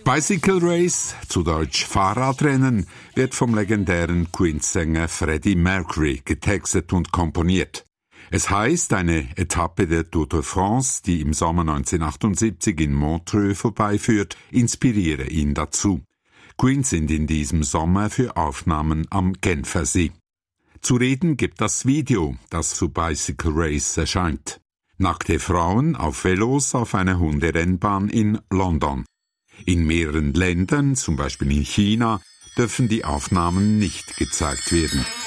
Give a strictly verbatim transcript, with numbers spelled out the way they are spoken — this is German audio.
Bicycle Race, zu Deutsch Fahrradrennen, wird vom legendären Queen-Sänger Freddie Mercury getextet und komponiert. Es heißt, eine Etappe der Tour de France, die im Sommer neunzehnhundertachtundsiebzig in Montreux vorbeiführt, inspiriere ihn dazu. Queen sind in diesem Sommer für Aufnahmen am Genfersee. Zu reden gibt das Video, das zu Bicycle Race erscheint. Nackte Frauen auf Velos auf einer Hunderennbahn in London. In mehreren Ländern, zum Beispiel in China, dürfen die Aufnahmen nicht gezeigt werden.